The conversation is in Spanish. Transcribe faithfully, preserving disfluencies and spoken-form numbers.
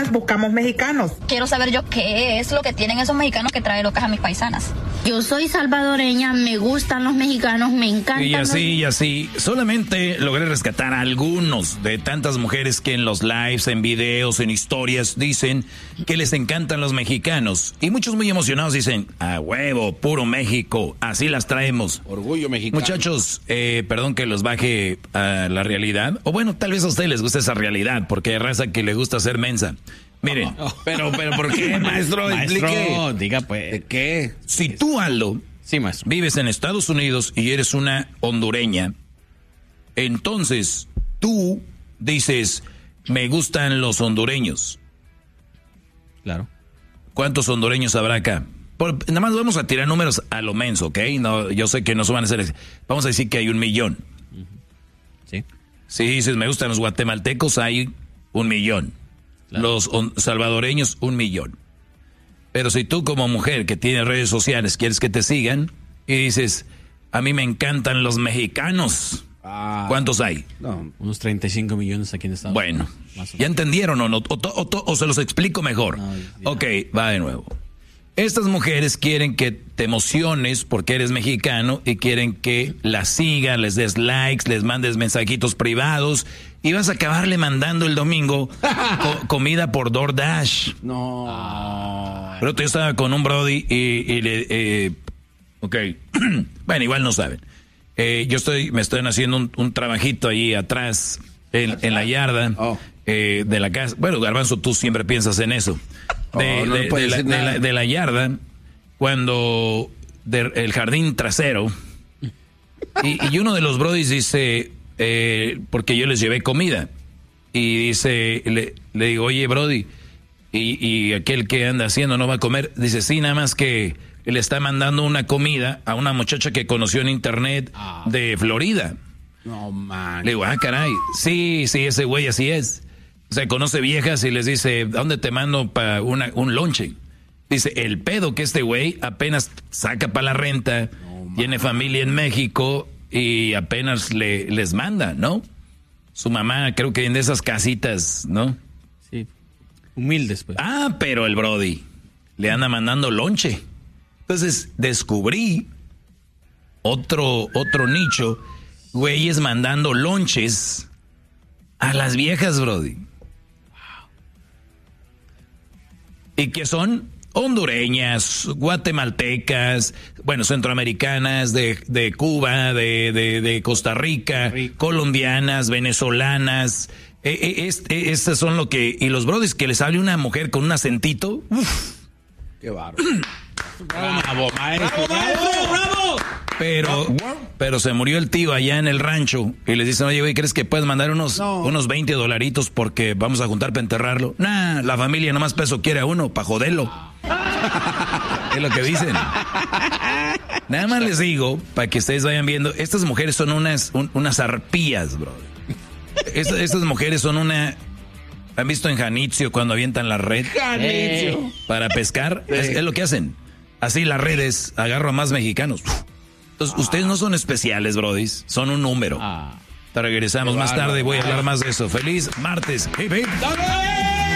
paisanas buscamos mexicanos. Quiero saber yo qué es lo que tienen esos mexicanos que traen locas a mis paisanas. Yo soy salvadoreña, me gustan los mexicanos, me encantan. Y así, los... y así. Solamente logré rescatar a algunos de tantas mujeres que en los lives, en videos, en historias dicen que les encantan los mexicanos. Y muchos muy emocionados dicen, a huevo, puro México, así las traemos. Orgullo mexicano. Muchachos, eh, perdón que los baje a la realidad. O bueno, tal vez a ustedes les gusta esa realidad, porque hay raza que le gusta ser mensa. Miren, oh, oh. pero, pero, ¿por qué, maestro? Maestro, explique. diga pues. ¿De qué? Si tú, Aldo, sí, maestro, vives en Estados Unidos y eres una hondureña, entonces tú dices, me gustan los hondureños. Claro. ¿Cuántos hondureños habrá acá? Por, nada más vamos a tirar números a lo menso, ¿ok? No, yo sé que no se van a hacer. Vamos a decir que hay un millón. Uh-huh. Sí. Si dices, me gustan los guatemaltecos, hay un millón. Claro. Los on, salvadoreños, un millón. Pero si tú como mujer que tienes redes sociales quieres que te sigan y dices, a mí me encantan los mexicanos. Ah, ¿cuántos hay? No, unos treinta y cinco millones aquí en Estados Unidos. Bueno, ¿ya entendieron o no? O, o, o, o se los explico mejor. No, ok, va de nuevo. Estas mujeres quieren que te emociones porque eres mexicano y quieren que las sigas, les des likes, les mandes mensajitos privados y vas a acabarle mandando el domingo co- comida por DoorDash. No. Ah. Pero yo estaba con un brody y, y le... Eh, ok, bueno, igual no saben. Eh, yo estoy, me estoy haciendo un, un trabajito ahí atrás, en, en la yarda oh. eh, de la casa. Bueno, Garbanzo, tú siempre piensas en eso. De, oh, no de, de, la, de, la, de la yarda, cuando de, el jardín trasero, y, y uno de los brodis dice, eh, porque yo les llevé comida, y dice, le, le digo, oye, brody, y, y aquel que anda haciendo no va a comer, dice, sí, nada más que le está mandando una comida a una muchacha que conoció en internet ah. de Florida. No, man. Le digo, ah, caray, sí, sí, ese güey así es. O sea, conoce viejas y les dice, ¿dónde te mando para una un lonche? Dice, el pedo que este güey apenas saca para la renta, no, tiene familia en México y apenas le, les manda, ¿no? Su mamá, creo que en esas casitas, ¿no? Sí, humildes, pues. Ah, pero el brody le anda mandando lonche. Entonces, descubrí otro, otro nicho, güeyes mandando lonches a las viejas, brody. ¿Y qué son? Hondureñas, guatemaltecas, bueno, centroamericanas, de, de Cuba, de, de, de Costa Rica, Rico. colombianas, venezolanas. Eh, eh, este, estos son lo que... Y los brodis que les hable una mujer con un acentito. Uf. Qué bárbaro. Bravo, maestro. Bravo, maestro, bravo. Pero, pero se murió el tío allá en el rancho y les dicen, oye, güey, ¿crees que puedes mandar unos, no. unos veinte dolaritos porque vamos a juntar para enterrarlo? Nah, la familia nomás peso quiere a uno para joderlo. Es lo que dicen. Nada más les digo, para que ustedes vayan viendo, estas mujeres son unas, un, unas arpías, bro. Estas, estas mujeres son una... ¿Han visto en Janitzio cuando avientan la red? Janitzio. Para pescar, sí. es, es lo que hacen. Así las redes, agarro a más mexicanos. Entonces, ah. ustedes no son especiales, brodis, son un número. Ah. Te regresamos más tarde, voy a hablar más de eso. Feliz martes. Hip, hip.